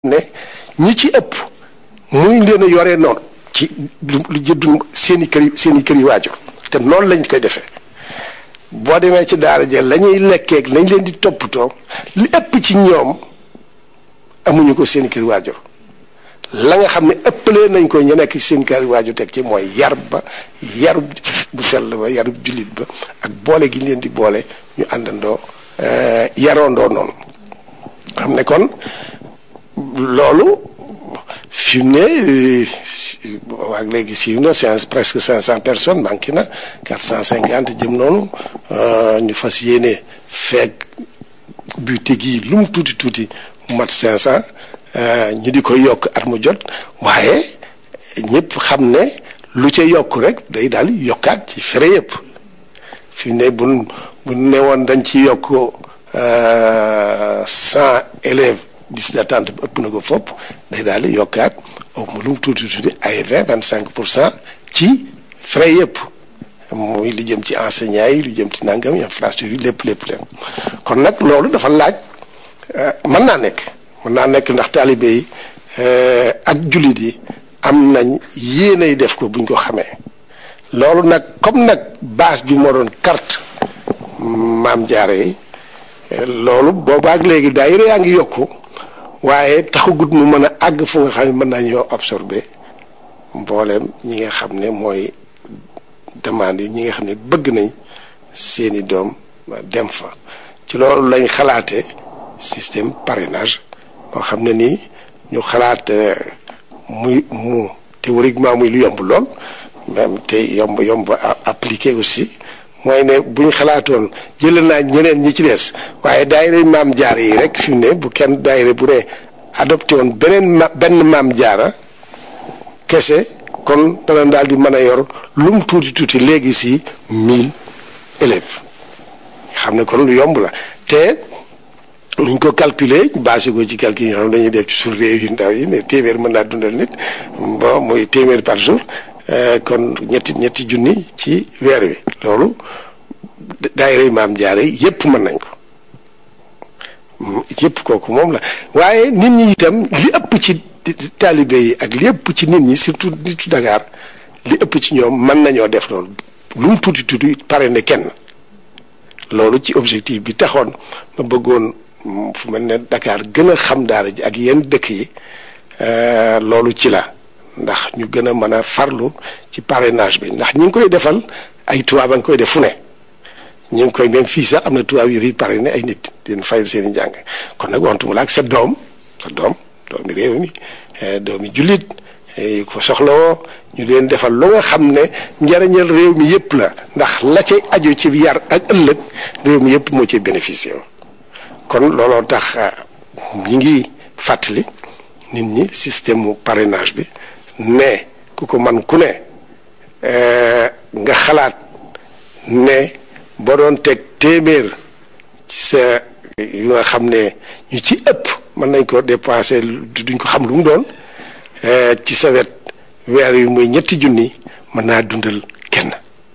ne ñi ci ëpp muy leen a yoree noonu ci lu jëddum seen i kër yi waajur te noonu lañ koy defee boo demee ci daara ja la ñuy lekkeeg lañ leen di toppatoo li ëpp ci ñoom amuñu ko seen i kër waajur la nga xam ne ëppalee nañ ko ñu nekk seen kër waajur teg ci mooy yar ba yarub bu sell ba yarub jullit ba ak boole gi leen di boole ñu àndandoo yaroondoo noonu xam ne kon loolu fi mu ne waag léegi siiw na presque 500 personnes manqué na 450 jëm noonu ñu fas yéene feeg bu tegi lu mu tuuti tuuti mu mat 500 ñu di ko yokk at mu jot waaye ñëpp xam ne lu ca yokk rek day daal yokkaat ci fere yëpp fi mu ne bu ne woon dañ ci yokk 100 élèves liste d'attente bi ëpp na ko fopp day daal di yokkaat au mu lu mu tuuti tuuti ay 25% ci frais yëpp muy li jëm ci enseignants yi lu jëm ci nangam infrastructure yi lépp kon nag loolu dafa laaj mën naa nekk ndax taalibe yi ak jullit yi am nañ yéenay def ko buñ ko xamee loolu nag comme nag base bi moo doon carte Maam Jaara yi loolu boobaak léegi daayira yaa ngi yokku waaye taxagut mu mën a àgg fu nga xam ne mën nañoo absorbé mbooleem ñi nga xam ne mooy demande yi ñi nga xam ne bëgg nañ seeni doom dem fa ci loolu lañ xalaate système parrainage boo xam ne nii ñu xalaat mu théoriquement muy lu yomb lool même te yomb appliqué aussi mooy ne bu ñu xalaatoon jëlee naa ñeneen ñi ci des waaye daayira Maam Jaara yi rek fi mu ne bu kenn daayira bu ne adopté woon benn Maam Jaara kese kon dana daal di mën a yor lu mu tuuti léegi si 1000 élèves xam ne kon lu yomb la te nuñ ko calculer basé ko ci calcul yi nga xam dañuy def ci suñu réew yu ndaw yi ne téeméer mën naa dundal nit bon muy téeméer par jour kon ñetti junni ci weer wi loolu daayira Maam Jaara yi yëpp mën nañ ko yëpp kooku moom la waaye nit ñi itam li ëpp ci taalibe yi ak li ëpp ci nit ñi surtout nitu Dakar li ëpp ci ñoom mën nañoo def loolu lu mu tuuti pare ne kenn loolu ci objectif bi taxoon ma bëggoon fu mel ne Dakar gën a xam daara ji ak yenn dëkk yi loolu ci la ndax ñu gën a mën a farlu ci parrainage bi ndax ñi ngi koy defal ay tubaab a ngi koy def fu ne ñu ngi koy même fii sax am na tubaab yu fi parrainé ay nit dina fayal seen i njàng kon nag waxtu la ak sa doomi réew mi doomi jullit yu ko soxlawoo ñu leen defal lu nga xam ne njariñal réew mi yëpp la ndax la cay aju ci yar ak ëllëg réew mi yëpp moo ci bénéficié kon looloo tax ñi ngi fàttali nit ñi système mu parrainage bi ne ku ko man ku ne nga xalaat ne boo doon teg téeméer ci sa yu nga xam ne ñu ci ëpp mën nañ ko dépensé duñ ko xam lu mu doon ci sa wet weer yu muy 2 junni mën naa dundal kenn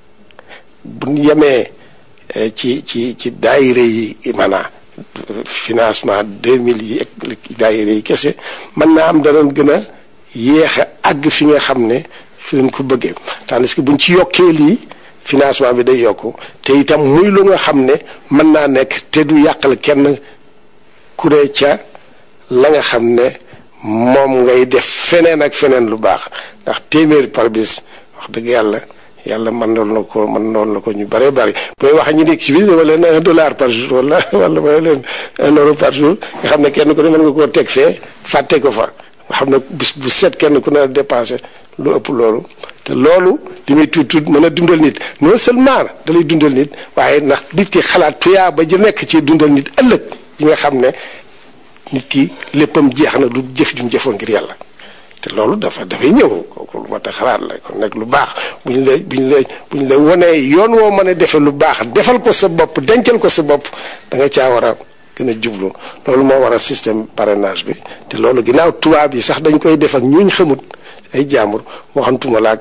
buñ yemee ci daayira yi maanaam financement 2000 yi ak daayira yi kese mën naa am danañ gën a yéex a àgg fi nga xam ne fi leen ko bëggee tandis que buñ ci yokkee lii financement bi day yokku te itam muy lu nga xam ne mën naa nekk te du yàqal kenn ku ne ca la nga xam ne moom ngay def feneen ak feneen lu baax ndax téeméer par bis wax dëgg yàlla mën noon na ko ñu bëree bëri booy wax ñu nekk ci biir dama leen $1 par jour wala ma leen €1 par jour nga xam ne kenn ku ne mën nga koo teg fee fàtte ko fa nga xam ne bis bu set kenn ku ne dépensé lu ëpp loolu te loolu li muy tuut mën a dundal nit non seulement da lay dundal nit waaye ndax nit ki xalaat tuyaa ba ji nekk ci dundal nit ëllëg yi nga xam ne nit ki léppam jeex na du jëf jum jëfoon ngir yàlla te loolu dafay ñëw kooku lu ma ta xalaat la kon nag lu baax buñ la wonee yoon woo mën a defe lu baax defal ko sa bopp dencal ko sa bopp da nga caa war a gën a jublu loolu moo war a système parrainage bi te loolu ginnaaw tubaab yi sax dañ koy def ak ñuñ xamut ay jaambur moo xam tuma laak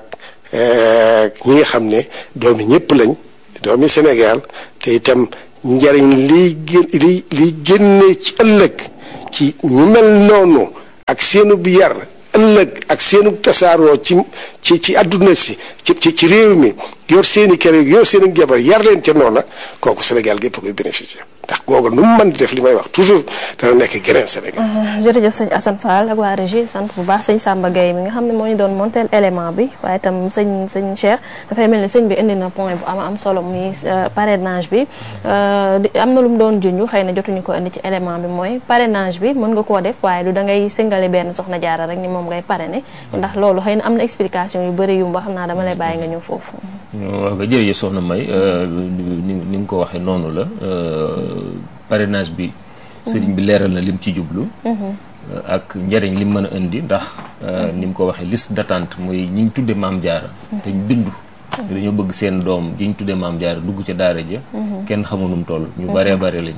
ñi nga xam ne doomi ñëpp lañ doomi Sénégal te itam njariñ liy génne ci ëllëg ci ñu mel noonu ak seenu bi yar ëllëg ak seenu tasaaroo ci adduna si ci réew mi yor seeni kër yor seeni jabar yar leen ca noona kooku Sénégal gépp koy bénéficier ndax googu nu mu mën di def li may wax toujours dana nekk geneen Sénégal. jërëjëf sëñ Assane Fall ak waa régie sant bu baax sëñ Samba Gueye mi nga xam ne moo ñu doon montel élément bi waaye itam sëñ Cheikh dafay mel ni sëñ bi indi na point bu am solo muy parrainage bi am na lu mu doon junj xëy na jotuñu ko indi ci élément bi mooy parrainage bi mën nga koo def waaye du da ngay singale benn soxna jaara rek ni moom ngay parrainer ndax loolu xëy na am na explication yu bëri yu mu wax xam naa dama lay bàyyi nga ñëw foofu. waaw ba jërëjëf soxna May ni nga ko waxee noonu la parrainage bi sëriñ bi leeral na lim ci jublu ak njëriñ lim mën a indi ndax ni mu ko waxee liste d'attente mooy ñi ñu tudde maam jaara te ñu bindu dañoo bëgg seen doom ji ñu tudde maam jaara dugg ca daara ja kenn xamunum toll ñu baree bare lañ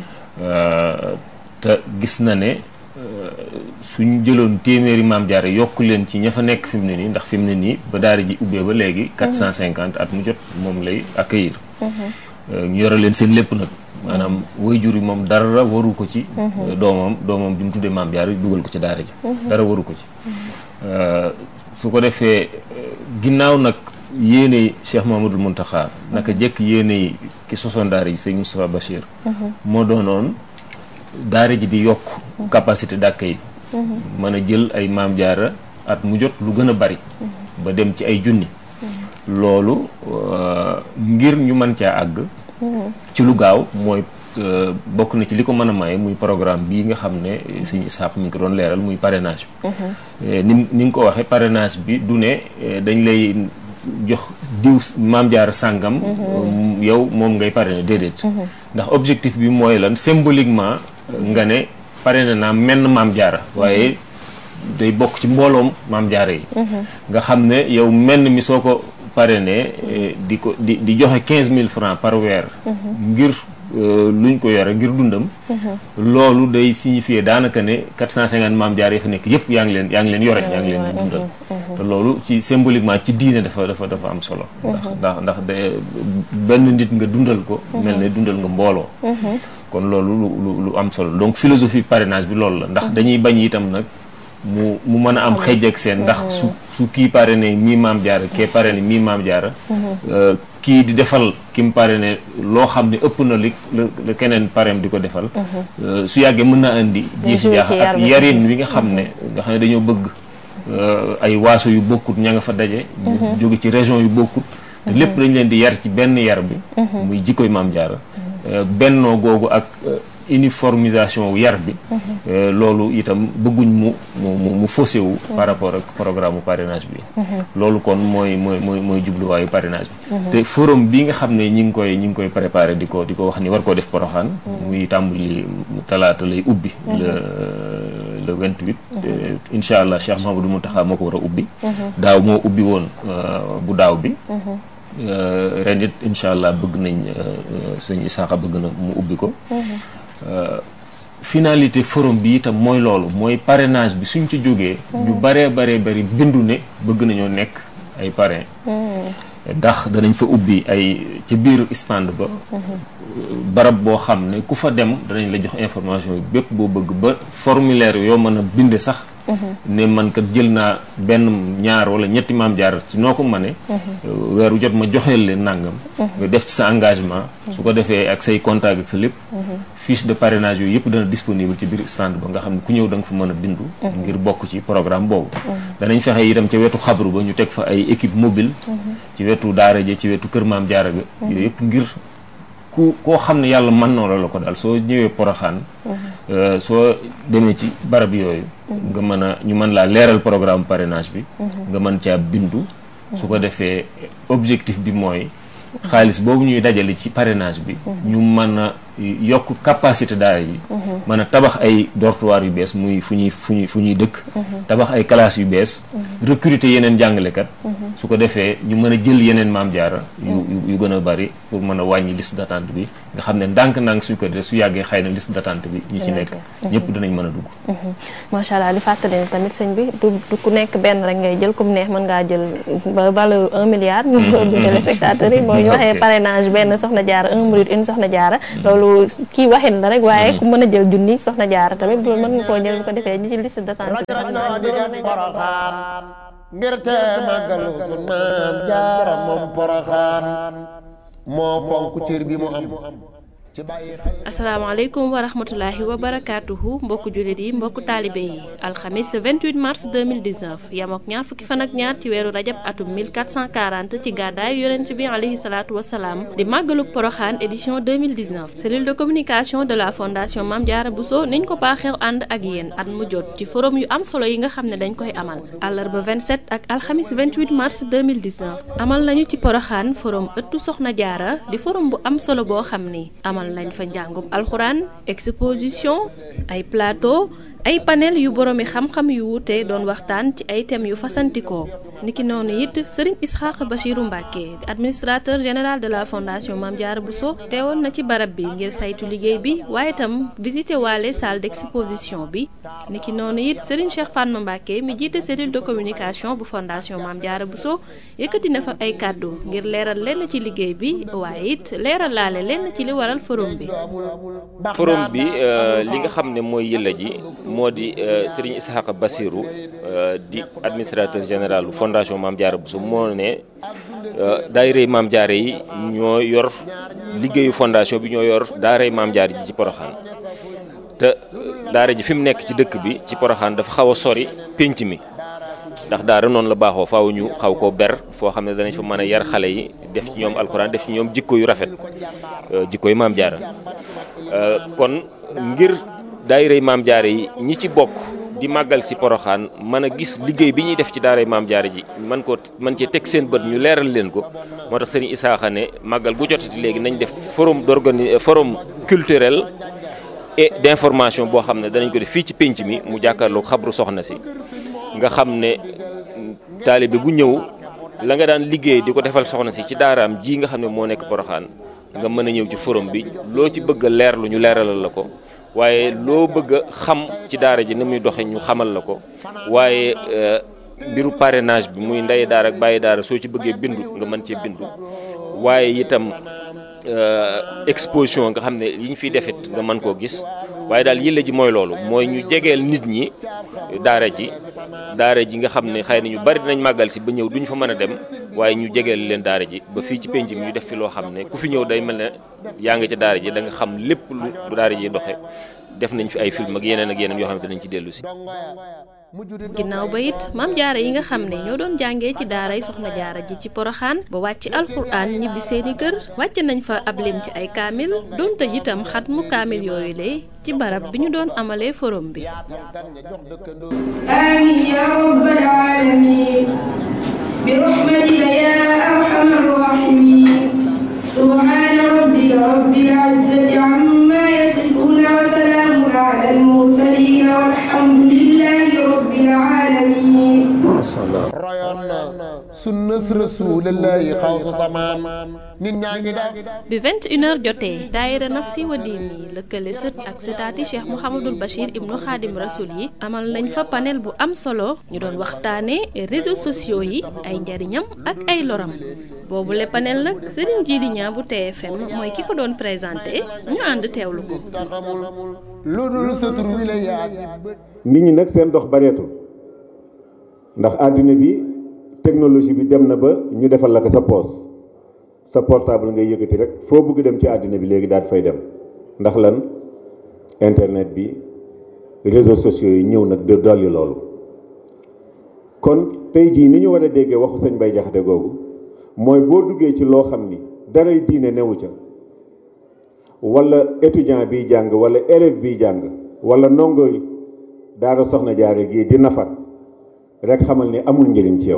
te gis na ne suñ jëloon téeméeri maam jaara yokk leen ci ña fa nekk fi mu ne nii ndax fi mu ne nii ba daara ji ubbee ba léegi 450 at mu jot moom lay accueillir ñu yore leen seen lépp nag maanaam waajur yi moom dara waru ko ci doomam bi mu tuddee maam jaara dugal ko ci daara ji dara waru ko ci su ko defee ginnaaw nag yéene Cheikh Mamadou Mountakha naka jekk yéene ki sosoon daara ji sëñ Moustapha Bachir moo doonoon daara ji di yokk capacité d'accueil mën a jël ay maam jaara at mu jot lu gën a bari ba dem ci ay junni loolu ngir ñu mën caa àgg ci lu gaaw mooy bokk na ci li ko mën a maye muy programme bii nga xam ne sëñ Isaax mi ngi ko doon leeral muy parrainage bi ni nga ko waxee parrainage bi du ne dañ lay jox diw maam jaara sàngam yow moom ngay parrainer déedéet ndax objectif bi mooy lan symboliquement nga ne parrainé naa menn maam jaara waaye day bokk ci mbooloom maam jaara yi nga xam ne yow menn mi soo ko parrainé di joxe 15 000 francs par weer ngir luñ ko yore ngir dundam loolu day signifier daanaka ne 450 maam jaara yi fa nekk yëpp yaa ngi leen yore yaa ngi leen di dundal te loolu ci symboliquement ci diine dafa am solo ndax benn nit nga dundal ko mel ne dundal nga mbooloo kon loolu lu am solo donc philosophie parrainage bi loolu la ndax dañuy bañ itam nag mu mën a am xëj ak seen ndax su kii parrainé mii maam jaara kee parrainé mii maam jaara kii di defal ki mu parrainé loo xam ne ëpp na li la keneen parrain di ko defal su yàggee mën naa indi jiixi jaaxa ak yarin wi nga xam ne dañoo bëgg ay waaso yu bokkut ña nga fa daje jóge ci région yu bokkut te lépp dañ leen di yar ci benn yar bi muy jikkoy maam jaara bennoo googu ak uniformisation wu yar bi loolu itam bëgguñ mu faussé wu par rapport ak programme parrainage bi loolu kon mooy jubluwaayu parrainage bi te forum bi nga xam ne ñi ngi koy préparé di ko wax ni war koo def Poroxaan muy tàmbali talaata lay ubbi le 28 incha allah Cheikh Mahamadou Mountakha moo ko war a ubbi daaw moo ubbi woon bu daaw bi ren it incha allah bëgg nañ sëñ Isaaxa bëgg na mu ubbi ko finalité forum bi itam mooy loolu mooy parrainage bi suñ ci jógee ñu baree bindu ne bëgg nañoo nekk ay parrain ndax danañ fa ubbi ay ci biir stand ba barab boo xam ne ku fa dem danañ la jox information yi bépp boo bëgg ba formulaire yoo mën a binde sax ne man kat jël naa benn ñaar wala ñetti maam jaar ci noo ko mëne weeru jot ma joxeel leen nàngam nga def ci sa engagement su ko defee ak say contact ak sa lépp fiche de parrainage yooyu yëpp dana disponible ci biir stand ba nga xam ne ku ñëw da nga fa mën a bindu ngir bokk ci programme boobu danañ fexe itam ca wetu xabru ba ñu teg fa ay équipe mobile ci wetu daara ja ci wetu kër maam jaara ga yooyu yëpp ngir koo xam ne yàlla mën na la ko daal soo ñëwee Poroxaan soo demee ci barab yooyu nga mën a ñu mën laa leeral programme parrainage bi nga mën caa bindu su ko defee objectif bi mooy xaalis boobu ñuy dajale ci parrainage bi ñu mën a yokk capacité daara yi mën a tabax ay dortoir yu bees muy fu ñuy dëkk tabax ay classes yu bees recruter yeneen jàngalekat su ko defee ñu mën a jël yeneen maam jaara yu gën a bari pour mën a wàññi liste d'attente bi nga xam ne ndànk-ndànk suñ ko def su yàggee xëy na liste d'attente bi ñi ci nekk ñëpp dinañ mën a dugg macha allah li fàttali ne tamit sëñ bi du ku nekk benn rek ngay jël comme neex mën ngaa jël ba valeur 1 milliard ñu ko du téléspectateurs yi mooy ñu waxee parrainage benn soxna jaara 1 minute une soxna jaara loolu loolu kii waxin la rek waaye ku mën a jël junni soxna jaara tamit loolu mën nga koo jël bu ko defee ñi ci liste d'attente ngir te màggalu sun maam jaara moom Poroxaan moo fonk cër bi mu am. asalaamaaleykum wa rahmatulahi wa barakaatuhu mbokku jullit yi mbokku taalibe yi alxamis 28 mars 2019 yam ak ñaar fukki fan ak ñaar ci weeru rajab atum 1440 ci gàddaay yonent bi alayhi salaatu wasalaam di màggaluk Poroxaan édition 2019 cellule de communication de la fondation Mame Diarra Bousso niñ ko baaxeew ànd ak yéen at mu jot ci forum yu am solo yi nga xam ne dañ koy amal àllarba 27 ak alxamis 28 mars 2019 amal nañu ci Poroxaan forum ëttu Soxna Jaara di forum bu am solo boo xam ni amal lañ fa njàngum alxuraan exposition ay plateau ay panel yu boroomi xam-xam yu wuute doon waxtaan ci ay thèmes yu fasantikoo niki noonu it Serigne Isxaq Bachiru Mbacke administrateur général de la fondation Mame Diarra Bousso teewoon na ci barab bi ngir saytu liggéey bi waaye itam visité waale salle d'exposition bi niki noonu it Serigne Cheikh Fatma Mbacke mi jiite cellule de communication bu fondation Mame Diarra Bousso yëkkati na fa ay kàddu ngir leeral lenn ci liggéey bi waaye it leeral laale lenn ci li waral forum bi li nga xam ne mooy yëlla ji moo di Serigne Isxaq Bachiru di administrateur général fondation Mame Diarra Bousso moo ne daayira Mame Diarra yi ñoo yor liggéeyu fondation bi ñoo yor daara Mame Diarra ji ci Poroxaan te daara ji fi mu nekk ci dëkk bi ci Poroxaan dafa xaw a sori pénc mi ndax daara noonu la baaxoo faaw ñu xaw koo ber foo xam ne danañ fa mën a yar xale yi def ci ñoom alxuraan def ci ñoom jikko yu rafet jikko yu Mame Diarra kon ngir daayira Mame Diarra yi ñi ci bokk di màggal si Poroxaan mën a gis liggéey bi ñuy def ci daara Mame Diarra ji man cee teg seen bët ñu leeral leen ko moo tax Serigne Isaaxa ne màggal bu jotati léegi nañ def forum culturel et d'information boo xam ne danañ ko def fii ci pénc mi mu jàkkaarloo xabru soxna si nga xam ne taalibe bu ñëw la nga daan liggéey di ko defal soxna si ci daaraam ji nga xam ne moo nekk Poroxaan nga mën a ñëw ci forum bi loo ci bëgg a leerlu ñu leeralal la ko waaye loo bëgg a xam ci daara ji ni muy doxe ñu xamal la ko waaye mbiru parrainage bi muy ndey daara ak bàyyi daara soo ci bëggee bindu nga mën cee bindu waaye itam exposition nga xam ne yi ñu fiy defit nga mën koo gis waaye daal yëlla ji mooy loolu mooy ñu jegeel nit ñi daara ji nga xam ne xëy na ñu bari dinañ màggal si ba ñëw duñ fa mën a dem waaye ñu jegeel leen daara ji ba fii ci penc mi ñu def fi loo xam ne ku fi ñëw day mel ne yaa nga ca daara ji da nga xam lépp lu daara ji doxe def nañ fi ay film ak yeneen yoo xam ne dinañ ci dellu si. ginnaaw ba it Mame Diarra yi nga xam ne ñoo doon jàngee ci daaray Soxna Jaara ji ci Poroxaan ba wàcc alxuraan ñibbi seeni kër wàcc nañ fa ab lim ci ay kaamil doon tëj itam xatmu kaamil yooyu lay ci barab bi ñu doon amalee forum bi. amiin yaa rabbal aalamiin bi rahmatika yaa arhamar raahimiin subhaana rabbika rabbil izzati ammaa yasifuun wa salaamun alal mursaliin walhamdulillaahi rabbil aalamiin. royoon na sunnas rasuulillaahi xawsu samaan nit ñaa ngi def bi 21h jotee daayira Nafsi wa Diini lëkkale sët ak sëtaati Cheikh Mouhamadul Bachir ibnu Xaadim Rasul yi amal nañ fa panel bu am solo ñu doon waxtaanee réseaux sociaux yi ay njariñam ak ay loram boobu le panel nag Serigne Djily Niang bu TFM mooy ki ko doon présenté ñu ànd teewlu ko. lu dul sa tur wi la yaa nit ñi nag seen dox bareetul ndax àddina bi technologie bi dem na ba ñu defal la ko sa poos sa portable ngay yëkkati rek foo bëgg dem ci àddina bi léegi daal fay dem ndax lan internet bi réseaux sociaux yi ñëw nag de dolli loolu kon tey jii ni ñu war a déggee waxu sëñ Bay Jaxate googu mooy boo duggee ci loo xam ni daray diine newu ca wala étudiant biy jàng wala élève biy jàng wala ndongo daara Soxna Jaara gii di nafar rek xamal ni amul njëriñ ci yow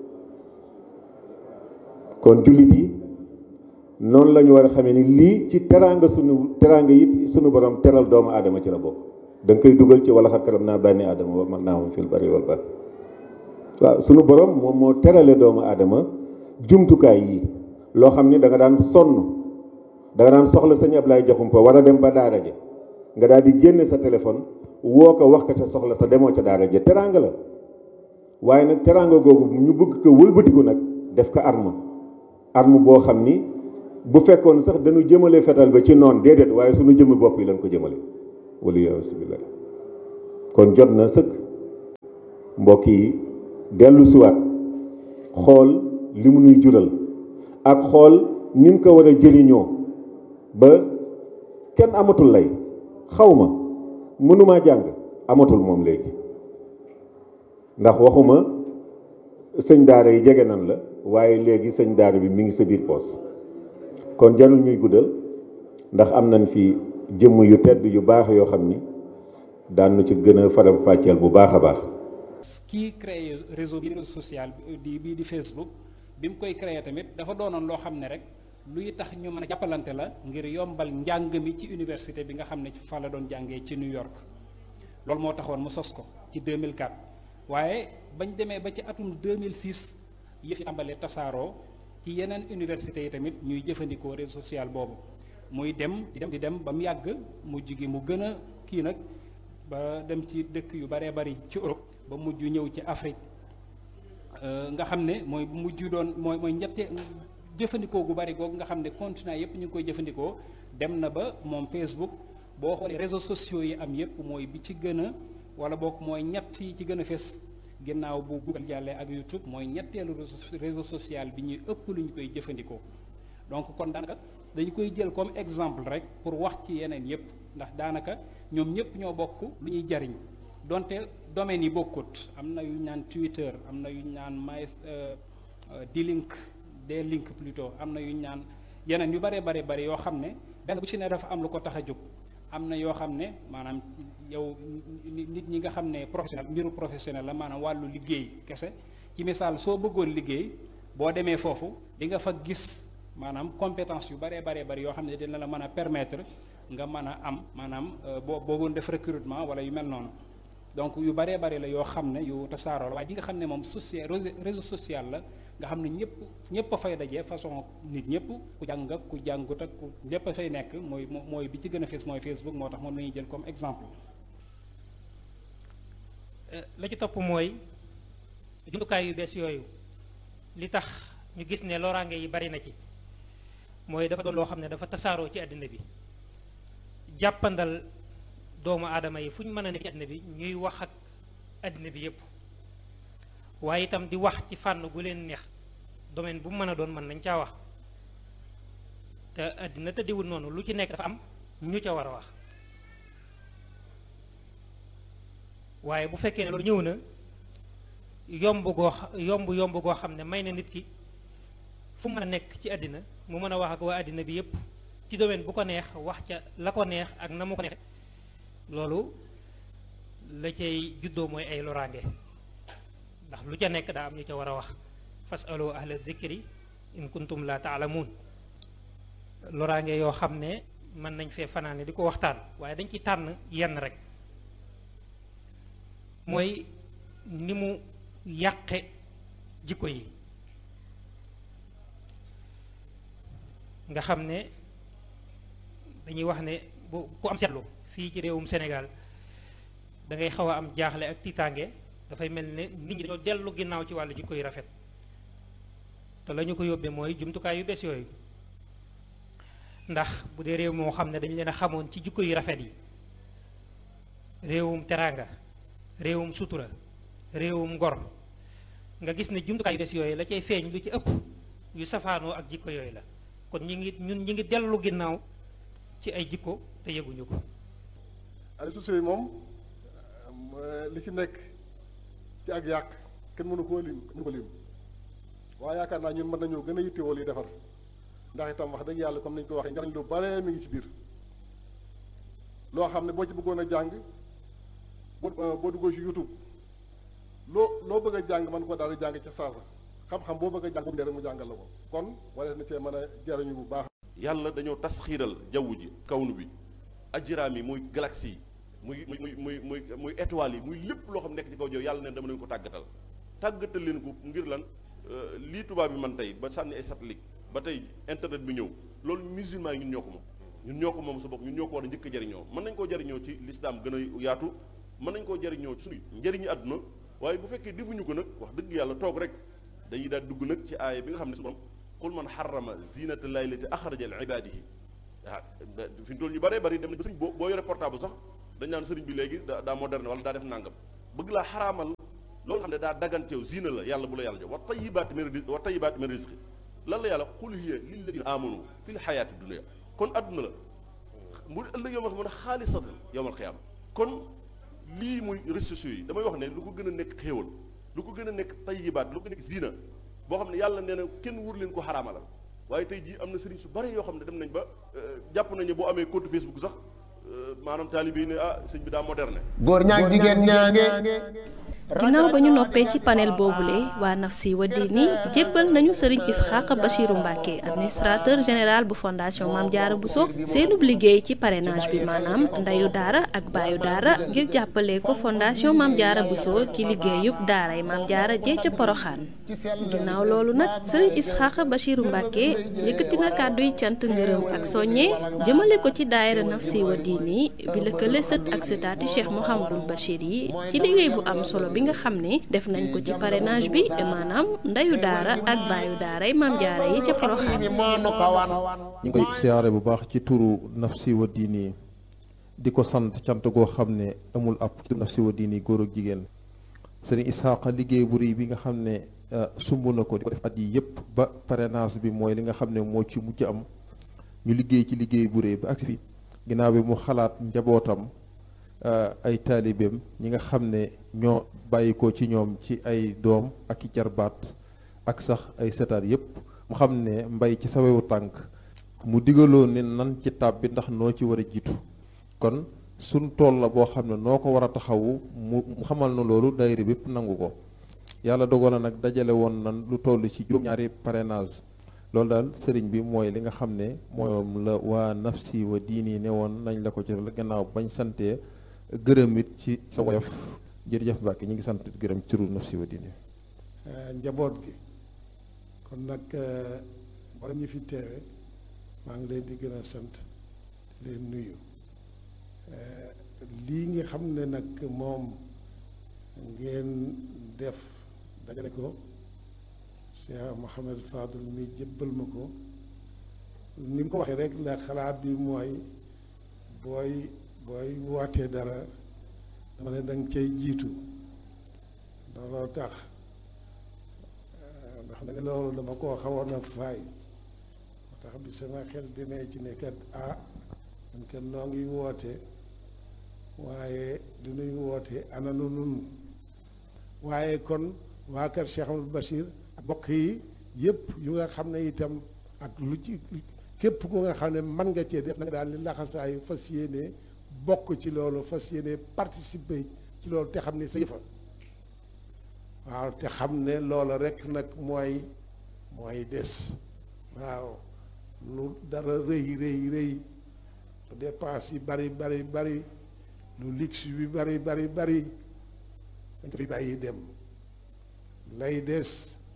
kon jullit yi noonu la ñu war a xamee ni lii ci teraanga yi sunu borom teral doomu aadama ci la bokk da nga koy dugal ci wala xat karam naa bànni aadama wa man naa fil bari wal bahr waaw sunu borom moom moo terale doomu aadama jumtukaay yi loo xam ni da nga daan sonn da nga daan soxla sëñ Ablaye Jaxumpa war a dem ba daara ja nga daal di génne sa téléphone woo ko wax ko sa soxla te demoo ca daara ja teraanga la waaye nag teraanga googu ñu bëgg ko wëlbatiku nag def ko arme boo xam ni bu fekkoon sax dañu jëmale fetal ba ci noon déedéet waaye suñu jëmmi bopp yi lañ ko jëmale wala yasubillah. kon jot na sëkk mbokk yi dellu siwaat xool li mu nuy jural ak xool ni mu ko war a jëriñoo ba kenn amatul lay xawma mënumaa jàng amatul moom léegi ndax waxuma sëñ daara yi jege nan la waaye léegi sëñ daara bi mi ngi sa biir poos kon jarul ñuy guddal ndax am nañ fi jëmm yu tedd yu baax yoo xam ni daan na ci gën a faram fàcceel bu baax a baax. kii créé réseau social bii di Facebook bi mu koy créé tamit dafa doonoon loo xam ne rek luy tax ñu mën a jàppalante la ngir yombal njàng mi ci université bi nga xam ne fa la doon jàngee ci New York loolu moo taxoon mu sos ko ci 2004 waaye bañ demee ba ci atum 2006 yëf yi tàmbalee tasaaroo ci yeneen université yi tamit ñuy jëfandikoo réseau social boobu muy dem di dem ba mu yàgg mujj gi mu gën a kii nag ba dem ci dëkk yu baree bari ci Europe ba mujj ñëw ci Afrique nga xam ne mooy mujj doon mooy ñette jëfandikoo gu bari googu nga xam ne continent yépp ñu ngi koy jëfandikoo dem na ba moom Facebook boo xoolee réseaux sociaux yi am yépp mooy bi ci gën a wala boog mooy ñett yi ci gën a fes ginnaaw bu Google jàllee ak YouTube mooy ñetteelu réseau social bi ñuy ëpp lu ñu koy jëfandikoo donc kon daanaka dañu koy jël comme exemple rek pour wax ci yeneen yépp ndax daanaka ñoom ñépp ñoo bokk lu ñuy jariñ donte domaines yi bokkut am na yu ñaan Twitter am na yu ñaan D-Link plutôt am na yu ñaan yeneen yu bare bari yoo xam ne benn bu ci ne dafa am lu ko tax a jóg am na yoo xam ne maanaam yow nit ñi nga xam ne professionnel mbiru professionnel la maanaam wàllu liggéey kese ci misaal soo bëggoon liggéey boo demee foofu di nga fa gis maanaam compétence yu bare bari yoo xam ne dina la mën a permettre nga mën a am maanaam boo bëggoon def recrutement wala yu mel noonu donc yu bare bari la yoo xam ne yu tasaaroo la waaye di nga xam ne moom réseau social la nga xam ne ñëpp a fay daje façon nit ñëpp ku jàng ak ku jàngut ak ku ñëpp a fay nekk mooy bi ci gën a fees mooy Facebook moo tax moom la ñuy jël comme exemple. la ci topp mooy jumtukaay yu bees yooyu li tax ñu gis ne loraange yi bari na ci mooy dafa doon loo xam ne dafa tasaaroo ci àddina bi jàppandal doomu aadama yi fu ñu mën a nekk ci àddina bi ñuy wax ak àddina bi yépp waaye itam di wax ci fànn gu leen neex domaine bu mu mën a doon mën nañ caa wax te àddina tëddiwul noonu lu ci nekk dafa am ñu ca war a wax waaye bu fekkee ne loolu ñëw na yomb goo xam ne may na nit ki fu mën a nekk ci àddina mu mën a wax ak waa àddina bi yépp ci domaine bu ko neex wax ca la ko neex ak na mu ko neexe loolu la cay juddoo mooy ay loraange ndax lu ca nekk daa am ñu ca war a wax fasalu ahla dhikri in kuntum la taalamuun loraange yoo xam ne mën nañ fee fanaane di ko waxtaan waaye dañ ci tànn yenn rek mooy ni mu yàqe jikko yi nga xam ne dañuy wax ne bu ku am seetlu fii ci réewum Sénégal da ngay xaw a am jaaxle ak tiitaange dafay mel ne nit ñi dañoo dellu ginnaaw ci wàllu jikko yu rafet te la ñu ko yóbbee mooy jumtukaay yu bees yooyu ndax bu dee réew moo xam ne dañu leen a xamoon ci jikko yu rafet yi réewum teraanga réewum sutura réewum ngor nga gis ne jumtukaay yu bees yooyu la cay feeñ lu ci ëpp yu safaanoo ak jikko yooyu la kon ñi ngi dellu ginnaaw ci ay jikko te yëguñu ko. réseaux sociaux yi moom li ci nekk ci ak yàq kenn mënu koo lim waaye yaakaar naa ñun mën nañoo gën a yittewoo li defar ndax itam wax dëgg yàlla comme nañu ko waxee njariñ lu bare mi ngi ci biir loo xam ne boo ci bëggoon a jàng boo duggoo ci YouTube loo bëgg a jàng mën ko daal di jàng ca saasa xam-xam boo bëgg a jàng bu rek mu jàngal la ko kon wala na cee mën a jariñu bu baax. yàlla dañoo tas xiiral jaww ji kawnu bi ajiraam yi muy galaxie yi muy étoiles yi muy lépp loo xam nekk ci kaw jaww yàlla ne dama leen ko tàggatal leen ko ngir lan lii tubaab bi man tey ba sànni ay satellite ba tey internet bi ñëw loolu musulman yi ñun ñoo ko moom sa bopp ñun ñoo ko war a njëkk a jariñoo mën nañ koo jariñoo ci lislaam gën a yaatu mën nañ koo jariñoo ci suñu njëriñu àdduna waaye bu fekkee defuñu ko nag wax dëgg yàlla toog rek dañuy daal dugg nag ci aaya bi nga xam ne su borom qul man xarama zinata llahi lati axraja li ibadihi waaw fi mu toll ñu bëree bëri dem na sëriñ boo yore portable sax dañ naan sëriñ bi léegi daa moderne wala daa def nangam bëgg laa xaraamal loolu xam ne daa daganteew zina la yàlla bu la yàlla jox wa tayyibaati min rizqi lan la yàlla qul hiya lilladina amanu fi l xayaati dunia kon adduna la mu ëllëg yow ma xam ne xaalisatan yowmal xiyaama kon lii muy réseaux sociaux yi damay wax ne lu ko gën a nekk xéewal lu ko gën a nekk tayyibaat lu ko nekk zina boo xam ne yàlla nee na kenn wur leen ko xaraamalal waaye tey jii am na sëriñ su bare yoo xam ne dem nañ ba jàpp nañu boo amee compte Facebook sax maanaam taalibe yi ne sëñ bi daa moderne. góor ñaag jigéen ñaange. ginnaaw ba ñu noppee ci panel boobule waa Nafsi wa Diini jébbal nañu sëriñ Isxaaq Bachiru Mbàkke administrateur général bu fondation Mame Diarra Bousso seenub liggéey ci parrainage bi maanaam ndeyu daara ak baayu daara ngir jàppale ko fondation Mame Diarra Bousso ci liggéeyub daaray Mame Diarra jee ca Poroxaan ginnaaw loolu nag sëriñ Isxaaq Bachiru Mbàkke yëkkati na kàdduy cant ngërëm ak soññe jëmale ko ci daayira Nafsi wa Diini bi lëkkale sët ak sëtaati Cheikh Mouhamadul Bachir yi ci liggéey bu am solo bi nga xam ne def nañ ko ci parrainage bi maanaam ndeyu daara ak baayu daaray Mame Diarra yi ca Porokhane. ñu ngi koy siyaare bu baax ci turu Nafsi wa Diini di ko sant cant goo xam ne amul ab Nafsi wa Diini góor ak jigéen sëriñ Isxaaqa liggéey bu rëy bi nga xam ne sumb na ko di ko def at yi yëpp ba parrainage bi mooy li nga xam ne moo ci mujj am ñu liggéey ci liggéey bu rëy ba agsi fi ginnaaw bi mu xalaat njabootam ay taalibeem ñi nga xam ne ñoo bàyyi ko ci ñoom ci ay doom ak i jarbaat ak sax ay setaat yépp mu xam ne mbay ci sawewu tànk mu digaloo ne nan ci tab bi ndax noo ci war a jiitu kon suñ tool la boo xam ne noo ko war a taxawu mu xamal na loolu daayira bépp nangu ko yàlla dogal na nag dajale woon nan lu toll ci juróom-ñaari parrainage loolu daal sëriñ bi mooy li nga xam ne moom la waa Nafsi wa Diini ne woon nañ la ko ci la gannaaw bañ santee gërëm it ci sa woyof jërëjëf Mbàkke ñu ngi sant gërëm ci turu Nafsi wa Diini njaboot gi kon nag war ñi fi teewe maa ngi leen di gën a sant di leen nuyu lii nga xam ne nag moom ngeen def dajale ko Cheikh Mouhamed Fadel mi jébbal ma ko ni mu ko waxee rek la xalaat bi mooy booy wootee dara dama ne danga cay jiitu looloo tax ndax nag loolu dama koo xawoon a faay moo tax bi sama xel demee ci ne kat man kat noo ngi woote waaye du nuy woote ana nu nun waaye kon waa kër Cheikh Amadou Bachir ak bokk yi yëpp yu nga xam ne itam ak lu ci képp ku nga xam ne mën nga cee def na nga daal li laxasaayu fas yéene bokk ci loolu fas yéene participer ci loolu te xam ne sa yëfa waaw te xam ne loola rek nag mooy des waaw lu dara rëy lu dépense yi bari lu luxe bi bari dañ ko fi bàyyi dem lay des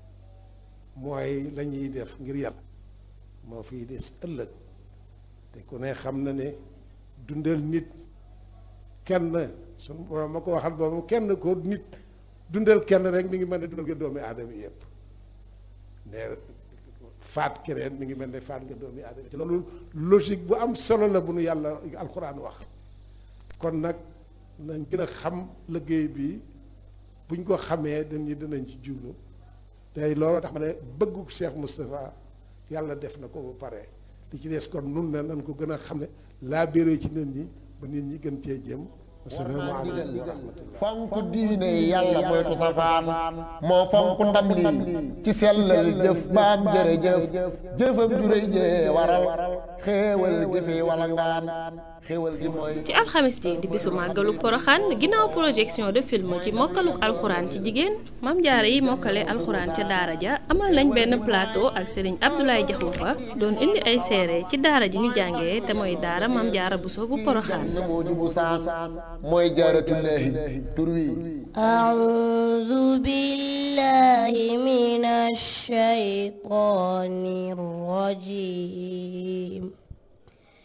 mooy la ñuy def ngir yàlla moo fiy des ëllëg te ku ne xam na ne dundal nit kenn sunu borom ma ko waxal boobu kenn ko nit dundal kenn rek mi ngi mel ne dundal nga doomi aadama yëpp ne faat keneen mi ngi mel ne faat nga doomi aadama ci loolu logique bu am solo la bu nu yàlla alxuraan wax kon nag nañ gën a xam liggéey bi buñ ko xamee dinañ ci jublu tey loolu tax ma ne bëggu Cheikh Moustapha yàlla def na ko ba pare li ci des kon nun ne nan ko gën a xam ne laa béré ci nit ñi ba nit ñi gën cee jëm asalaamaaleykum wa rahmatullah fonk diine yàlla moytu safaan moo fonk ndam lii ci sellal jëf baam jërëjëf jëfam juréy jee waral xéewal jëfe wala ngaan xéewal gi mooy ci alxamis ji di bisu màggalu Poroxaan ginnaaw projection de film ci mokkaluk alxuraan ci jigéen Mame Diarra yi mokkale alxuraan ca daara ja amal nañ benn plateau ak Serigne Abdoulaye Diakhoumpa doon indi ay seere ci daara ji ñu jàngee te mooy daara Mame Diarra Bousso bu Poroxaan mooy jaaratullaahi tur wi a'uuzu billaahi minash shaytaanir rajiim